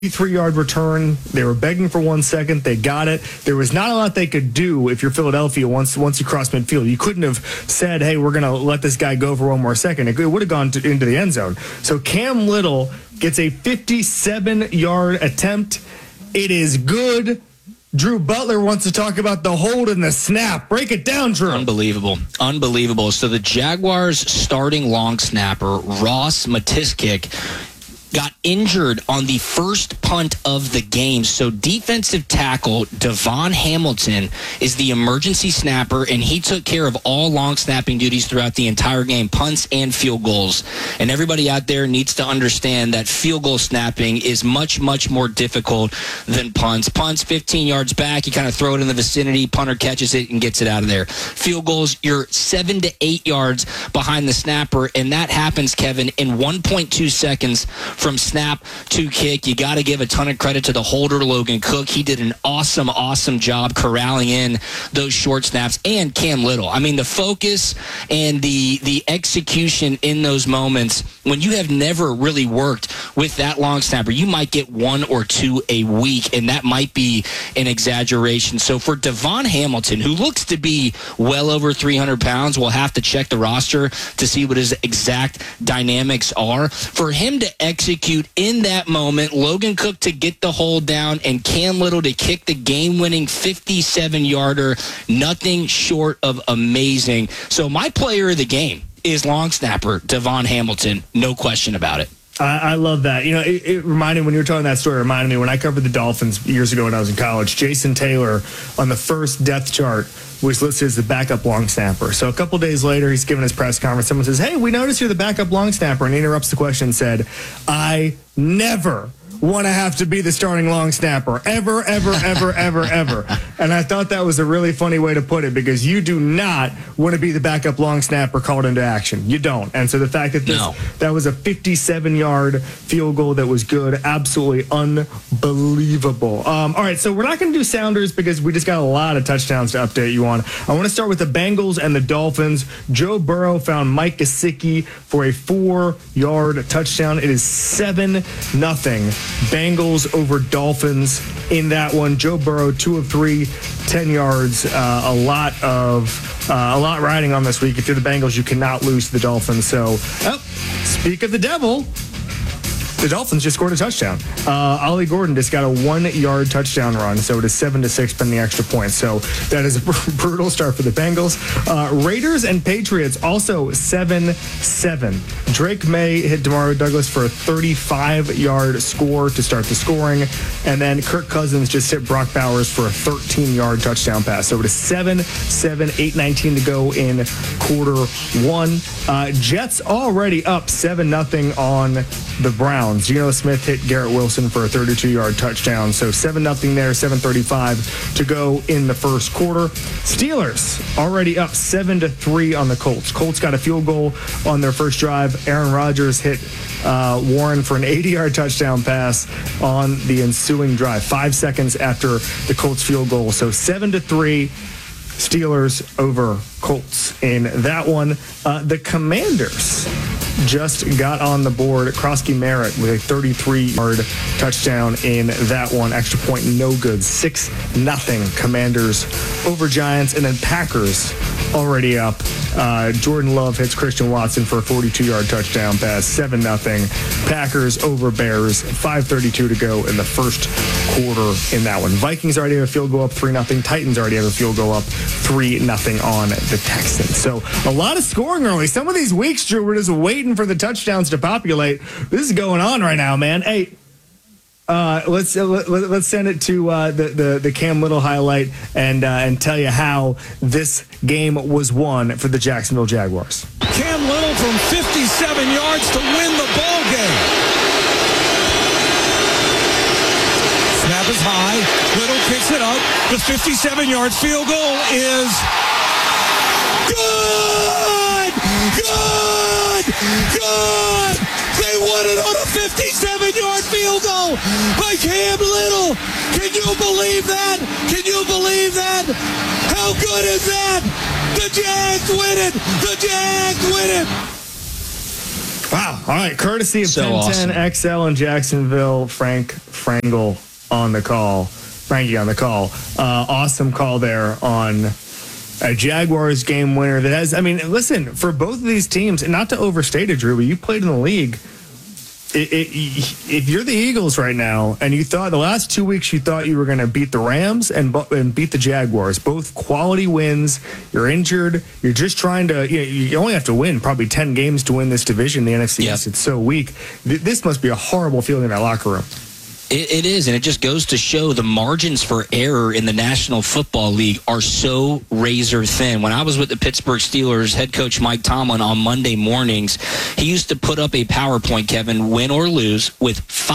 3-yard return. They were begging for 1 second. They got it. There was not a lot they could do if you're Philadelphia once you cross midfield. You couldn't have said, hey, we're going to let this guy go for 1 more second. It would have gone into the end zone. So Cam Little gets a 57-yard attempt. It is good. Drew Butler wants to talk about the hold and the snap. Break it down, Drew. Unbelievable. So the Jaguars starting long snapper, Ross Matiskik, got injured on the first punt of the game. So defensive tackle Devon Hamilton is the emergency snapper, and he took care of all long snapping duties throughout the entire game, punts and field goals. And everybody out there needs to understand that field goal snapping is much, much more difficult than punts. Punts, 15 yards back, you kind of throw it in the vicinity, punter catches it and gets it out of there. Field goals, you're 7 to 8 yards behind the snapper, and that happens, Kevin, in 1.2 seconds from snap to kick. You got to give a ton of credit to the holder, Logan Cook. He did an awesome job corralling in those short snaps, and Cam Little. I mean, the focus and the execution in those moments, when you have never really worked with that long snapper, you might get 1 or 2 a week, and that might be an exaggeration. So for Devon Hamilton, who looks to be well over 300 pounds, we'll have to check the roster to see what his exact dynamics are. For him to execute in that moment, Logan Cook to get the hold down, and Cam Little to kick the game-winning 57-yarder, nothing short of amazing. So my player of the game is long snapper Devon Hamilton, no question about it. I love that. You know, it reminded, when you were telling that story, it reminded me when I covered the Dolphins years ago when I was in college, Jason Taylor on the first depth chart was listed as the backup long snapper. So a couple days later, he's giving his press conference. Someone says, hey, we noticed you're the backup long snapper. And he interrupts the question and said, I never want to have to be the starting long snapper. Ever. And I thought that was a really funny way to put it, because you do not want to be the backup long snapper called into action. You don't. And so the fact that that was a 57-yard field goal that was good, absolutely unbelievable. All right, so we're not going to do Sounders because we just got a lot of touchdowns to update you on. I want to start with the Bengals and the Dolphins. Joe Burrow found Mike Gesicki for a 4-yard touchdown. It is 7-0. Bengals over Dolphins in that one. Joe Burrow, 2 of 3, 10 yards. A lot riding on this week. If you're the Bengals, you cannot lose to the Dolphins. So, speak of the devil, the Dolphins just scored a touchdown. Ollie Gordon just got a 1-yard touchdown run, so it is 7-6 pending extra points. So that is a brutal start for the Bengals. Raiders and Patriots also 7-7. Drake May hit Demario Douglas for a 35-yard score to start the scoring, and then Kirk Cousins just hit Brock Bowers for a 13-yard touchdown pass. So it is 7-7, 8:19 to go in quarter one. Jets already up 7-0 on the Browns. Geno Smith hit Garrett Wilson for a 32-yard touchdown. So 7-0 there, 7:35 to go in the first quarter. Steelers already up 7-3 on the Colts. Colts got a field goal on their first drive. Aaron Rodgers hit Warren for an 80-yard touchdown pass on the ensuing drive, 5 seconds after the Colts field goal. So 7-3. Steelers over Colts in that one. The Commanders just got on the board. Krosky Merritt with a 33-yard touchdown in that one. Extra point, no good. 6-0 Commanders over Giants. And then Packers already up. Jordan Love hits Christian Watson for a 42-yard touchdown pass. 7-0 Packers over Bears. 5:32 to go in the first quarter in that one. Vikings already have a field goal up 3-0. Titans already have a field goal up 3-0 on the Texans. So a lot of scoring early. Some of these weeks, Drew, we're just waiting for the touchdowns to populate. This is going on right now, man. Hey, let's send it to the Cam Little highlight and tell you how this game was won for the Jacksonville Jaguars. Cam Little from 57 yards to win the ball game. Snap is high. Little kicks it up. The 57-yard field goal is good! They won it on a 57-yard field goal by Cam Little. Can you believe that? How good is that? The Jags win it. Wow. All right. Courtesy of So 1010 XL in Jacksonville, Frangie on the call. Awesome call there on a Jaguars game winner that has, listen, for both of these teams, and not to overstate it, Drew, but you played in the league. If you're the Eagles right now, and you thought the last 2 weeks you thought you were going to beat the Rams and beat the Jaguars, both quality wins, you're injured, you're just trying to, you only have to win probably 10 games to win this division, the NFC East. It's so weak. This must be a horrible feeling in that locker room. It is, and it just goes to show the margins for error in the National Football League are so razor thin. When I was with the Pittsburgh Steelers, head coach Mike Tomlin on Monday mornings, he used to put up a PowerPoint, Kevin, win or lose, with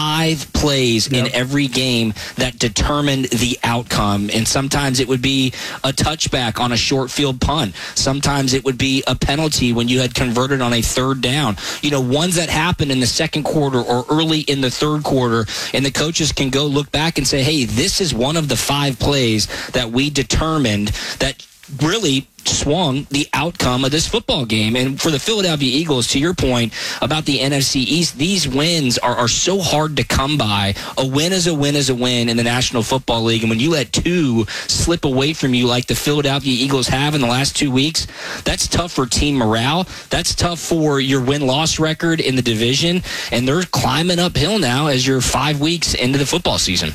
5 plays in every game that determined the outcome. And sometimes it would be a touchback on a short field punt. Sometimes it would be a penalty when you had converted on a third down. Ones that happened in the second quarter or early in the third quarter, and the coaches can go look back and say, hey, this is one of the 5 plays that we determined that really swung the outcome of this football game. And for the Philadelphia Eagles, to your point about the NFC East, these wins are so hard to come by. A win is a win is a win in the National Football League. And when you let 2 slip away from you like the Philadelphia Eagles have in the last 2 weeks, that's tough for team morale. That's tough for your win-loss record in the division. And they're climbing uphill now as you're 5 weeks into the football season.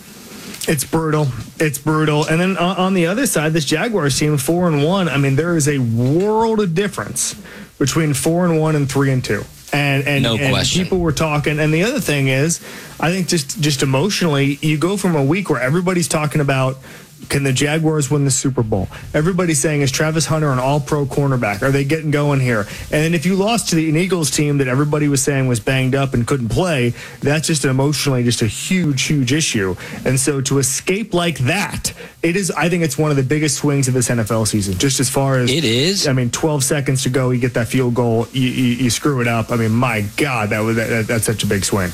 It's brutal. And then on the other side, this Jaguars team, 4-1. There is a world of difference between 4-1 and 3-2. And no question. People were talking. And the other thing is, I think just emotionally, you go from a week where everybody's talking about, can the Jaguars win the Super Bowl? Everybody's saying, is Travis Hunter an all-pro cornerback? Are they getting going here? And then if you lost to an Eagles team that everybody was saying was banged up and couldn't play, that's just emotionally just a huge, huge issue. And so to escape like that, I think it's one of the biggest swings of this NFL season. Just as far as... It is? 12 seconds to go, you get that field goal, you screw it up. My God, that's such a big swing.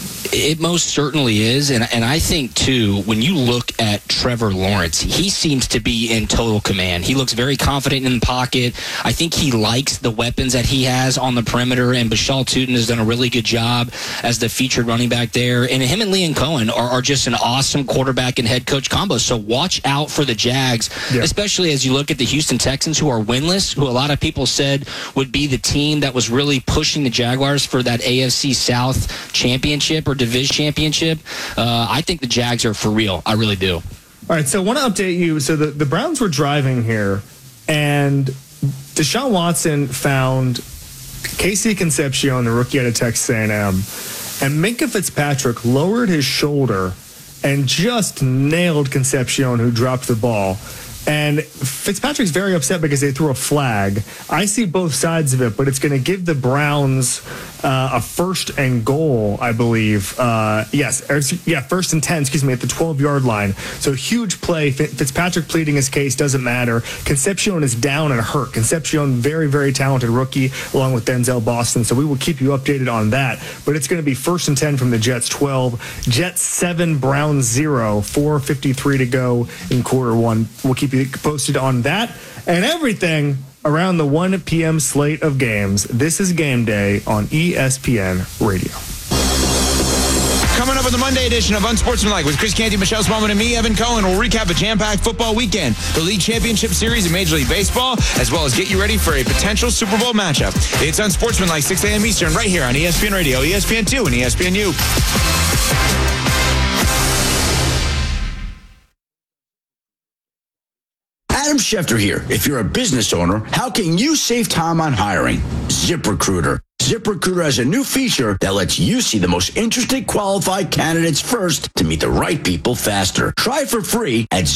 It most certainly is. And I think, too, when you look at Trevor Lawrence, he seems to be in total command. He looks very confident in the pocket. I think he likes the weapons that he has on the perimeter, and Bashal Tutin has done a really good job as the featured running back there. And him and Liam Cohen are just an awesome quarterback and head coach combo. So watch out for the Jags, especially as you look at the Houston Texans, who are winless, who a lot of people said would be the team that was really pushing the Jaguars for that AFC South championship or division championship. I think the Jags are for real. I really do. All right, so I want to update you. So the Browns were driving here, and Deshaun Watson found Casey Concepcion, the rookie out of Texas A&M, and Minkah Fitzpatrick lowered his shoulder and just nailed Concepcion, who dropped the ball. And Fitzpatrick's very upset because they threw a flag. I see both sides of it, but it's going to give the Browns a 1st and goal, I believe. First and 10, at the 12-yard line. So huge play. Fitzpatrick pleading his case, doesn't matter. Concepcion is down and hurt. Concepcion, very, very talented rookie, along with Denzel Boston. So we will keep you updated on that. But it's going to be 1st and 10 from the Jets 12. Jets 7, Browns 0. 4:53 to go in quarter 1. We'll keep you posted on that and everything around the 1 p.m. slate of games. This is Game Day on ESPN Radio. Coming up on the Monday edition of Unsportsmanlike with Chris Canty, Michelle Smallman, and me, Evan Cohen, we'll recap a jam-packed football weekend, the League Championship Series in Major League Baseball, as well as get you ready for a potential Super Bowl matchup. It's Unsportsmanlike, 6 a.m. Eastern, right here on ESPN Radio, ESPN2, and ESPNU. Adam Schefter here. If you're a business owner, how can you save time on hiring? ZipRecruiter. ZipRecruiter has a new feature that lets you see the most interesting qualified candidates first to meet the right people faster. Try it for free at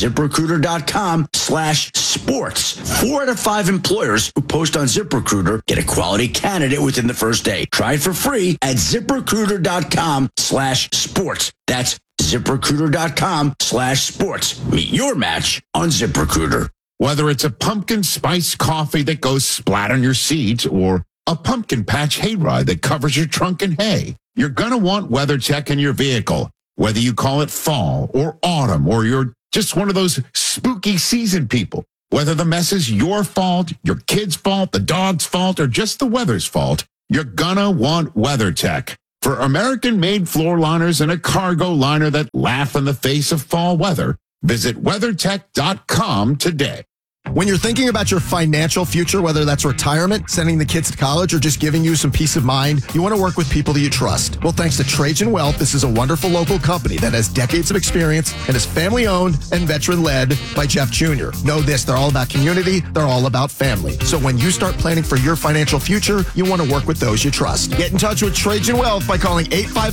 ZipRecruiter.com/sports. 4 out of 5 employers who post on ZipRecruiter get a quality candidate within the first day. Try it for free at ZipRecruiter.com/sports. That's ZipRecruiter.com/sports. Meet your match on ZipRecruiter. Whether it's a pumpkin spice coffee that goes splat on your seats or a pumpkin patch hayride that covers your trunk in hay, you're going to want WeatherTech in your vehicle. Whether you call it fall or autumn or you're just one of those spooky season people, whether the mess is your fault, your kid's fault, the dog's fault, or just the weather's fault, You're gonna want WeatherTech. For American-made floor liners and a cargo liner that laugh in the face of fall weather, visit WeatherTech.com today. When you're thinking about your financial future, whether that's retirement, sending the kids to college, or just giving you some peace of mind, you want to work with people that you trust. Well, thanks to Trajan Wealth, this is a wonderful local company that has decades of experience and is family-owned and veteran-led by Jeff Jr. Know this, they're all about community, they're all about family. So when you start planning for your financial future, you want to work with those you trust. Get in touch with Trajan Wealth by calling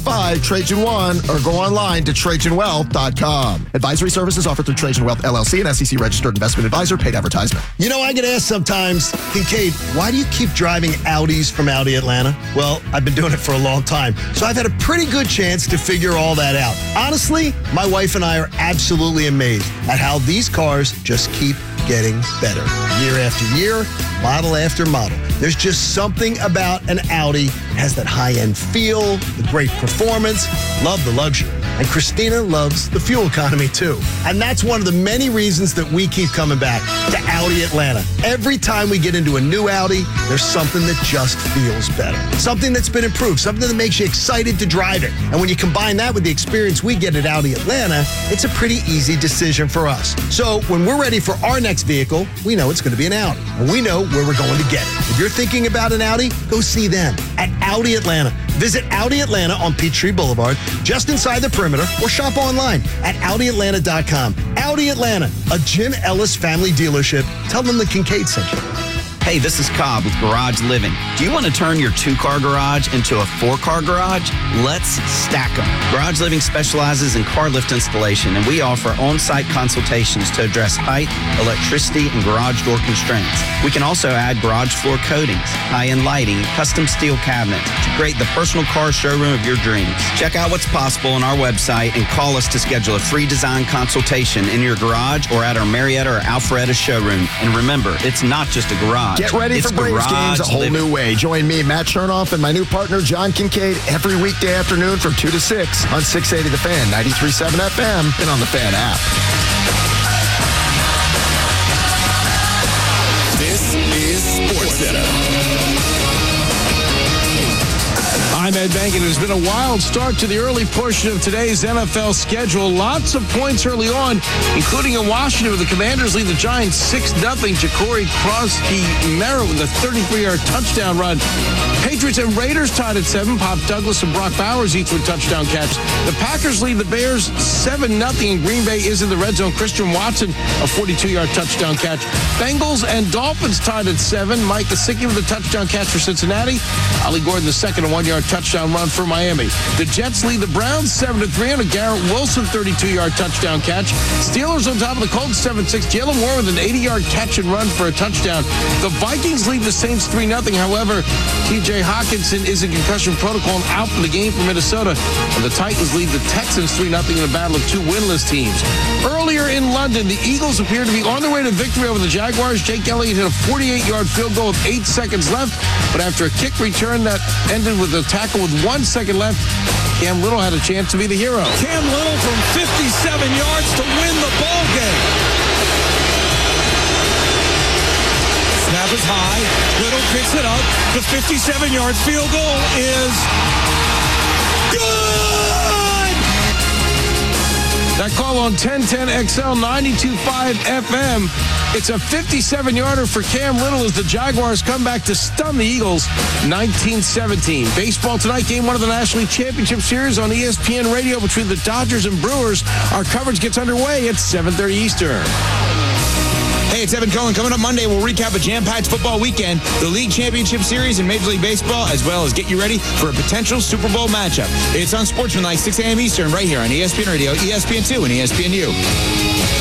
855-TRAJAN-1 or go online to TrajanWealth.com. Advisory services offered through Trajan Wealth LLC, an SEC-registered investment advisor, paid advertisement. You know, I get asked sometimes, Kincaid, why do you keep driving Audis from Audi Atlanta? Well, I've been doing it for a long time, so I've had a pretty good chance to figure all that out. Honestly, my wife and I are absolutely amazed at how these cars just keep getting better. Year after year, model after model. There's just something about an Audi. It has that high-end feel, the great performance, love the luxury. And Christina loves the fuel economy, too. And that's one of the many reasons that we keep coming back to Audi Atlanta. Every time we get into a new Audi, there's something that just feels better. Something that's been improved, something that makes you excited to drive it. And when you combine that with the experience we get at Audi Atlanta, it's a pretty easy decision for us. So when we're ready for our next vehicle, we know it's going to be an Audi. And we know where we're going to get it. If you're thinking about an Audi, go see them at Audi Atlanta. Visit Audi Atlanta on Peachtree Boulevard, just inside the perimeter, or shop online at AudiAtlanta.com. Audi Atlanta, a Jim Ellis family dealership. Tell them the Kincaid sent you. Hey, this is Cobb with Garage Living. Do you want to turn your 2-car garage into a 4-car garage? Let's stack them. Garage Living specializes in car lift installation, and we offer on-site consultations to address height, electricity, and garage door constraints. We can also add garage floor coatings, high-end lighting, custom steel cabinets to create the personal car showroom of your dreams. Check out what's possible on our website and call us to schedule a free design consultation in your garage or at our Marietta or Alpharetta showroom. And remember, it's not just a garage. Get ready for Braves games a whole new way. Join me, Matt Chernoff, and my new partner, John Kincaid, every weekday afternoon from 2 to 6 on 680 The Fan, 93.7 FM, and on the Fan app. This is SportsCenter. I'm Ed Bankin. It has been a wild start to the early portion of today's NFL schedule. Lots of points early on, including in Washington, where the Commanders lead the Giants 6-0. Ja'Cory Krosky-Merritt with a 33-yard touchdown run. Patriots and Raiders tied at 7. Pop Douglas and Brock Bowers each with touchdown catch. The Packers lead the Bears 7-0. And Green Bay is in the red zone. Christian Watson, a 42-yard touchdown catch. Bengals and Dolphins tied at 7. Mike Gesicki with a touchdown catch for Cincinnati. Ollie Gordon the second, a 1-yard touchdown run for Miami. The Jets lead the Browns 7-3 on a Garrett Wilson 32-yard touchdown catch. Steelers on top of the Colts 7-6. Jalen Moore with an 80-yard catch and run for a touchdown. The Vikings lead the Saints 3-0. However, TJ Hawkinson is in concussion protocol and out for the game for Minnesota. And the Titans lead the Texans 3-0 in a battle of two winless teams. Earlier in London, the Eagles appear to be on their way to victory over the Jaguars. Jake Elliott hit a 48-yard field goal with 8 seconds left, but after a kick return that ended with a tackle with 1 second left, Cam Little had a chance to be the hero. Cam Little from 57 yards to win the ball game. Snap is high. Little picks it up. The 57-yard field goal is good! That call on 1010XL 92.5 FM. It's a 57-yarder for Cam Little as the Jaguars come back to stun the Eagles 19-17. Baseball tonight, game 1 of the National League Championship Series on ESPN Radio between the Dodgers and Brewers. Our coverage gets underway at 7:30 Eastern. Hey, it's Evan Cohen. Coming up Monday, we'll recap a jam-packed football weekend, the League Championship Series in Major League Baseball, as well as get you ready for a potential Super Bowl matchup. It's on Sportsmanlike, 6 a.m. Eastern, right here on ESPN Radio, ESPN2, and ESPNU.